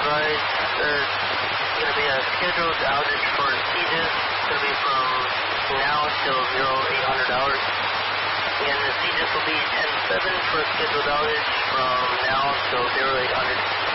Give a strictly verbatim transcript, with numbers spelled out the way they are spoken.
advise there's going to be a scheduled outage for C G I S. It's going to be from now till zero eight hundred hours. And the C G I S will be ten seven for a scheduled outage from now till zero eight hundred.